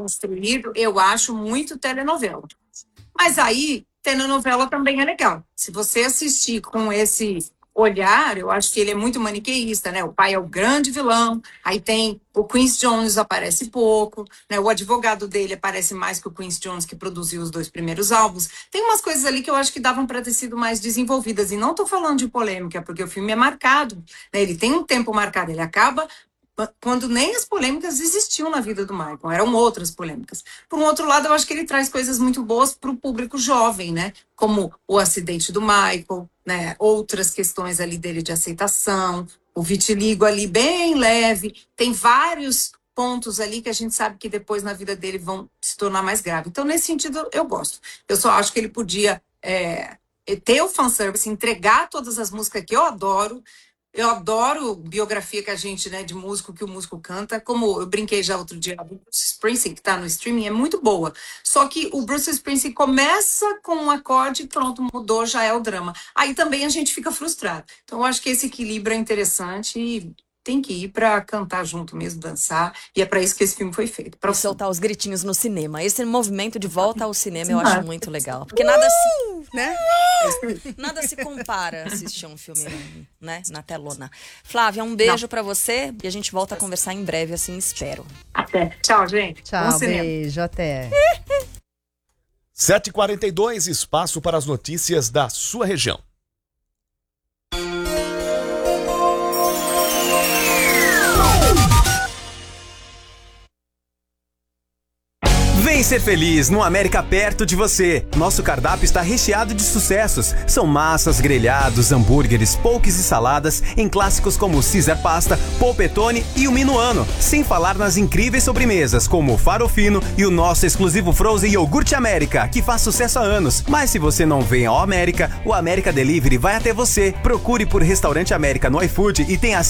construído, eu acho muito telenovela. Mas aí, telenovela também é legal. Se você assistir com esse olhar, eu acho que ele é muito maniqueísta, né? O pai é o grande vilão, aí tem o Quincy Jones aparece pouco, né? O advogado dele aparece mais que o Quincy Jones, que produziu os 2 primeiros álbuns. Tem umas coisas ali que eu acho que davam para ter sido mais desenvolvidas, e não estou falando de polêmica, porque o filme é marcado, né? Ele tem um tempo marcado, ele acaba quando nem as polêmicas existiam na vida do Michael, eram outras polêmicas. Por um outro lado, eu acho que ele traz coisas muito boas para o público jovem, né? Como o acidente do Michael, né? Outras questões ali dele de aceitação, o vitiligo ali bem leve, tem vários pontos ali que a gente sabe que depois na vida dele vão se tornar mais graves. Então, nesse sentido, eu gosto. Eu só acho que ele podia ter o fanservice, entregar todas as músicas que eu adoro. Eu adoro biografia que a gente, né, de músico, que o músico canta. Como eu brinquei já outro dia, o Bruce Springsteen, que tá no streaming, é muito boa. Só que o Bruce Springsteen começa com um acorde, pronto, mudou, já é o drama. Aí também a gente fica frustrado. Então eu acho que esse equilíbrio é interessante e tem que ir pra cantar junto mesmo, dançar. E é pra isso que esse filme foi feito. Pra soltar os gritinhos no cinema. Esse movimento de volta ao cinema eu acho muito legal. Porque nada se, né? Nada se compara a assistir um filme, né, na telona. Flávia, um beijo pra você e a gente volta a conversar em breve, assim espero. Até. Tchau, gente. Tchau, beijo, até. 7h42, espaço para as notícias da sua região. Vem ser feliz no América perto de você. Nosso cardápio está recheado de sucessos. São massas, grelhados, hambúrgueres, pokés e saladas em clássicos como o Caesar Pasta, Polpettone e o Minuano. Sem falar nas incríveis sobremesas como o Farofino e o nosso exclusivo Frozen Iogurte América, que faz sucesso há anos. Mas se você não vem ao América, o América Delivery vai até você. Procure por Restaurante América no iFood e tenha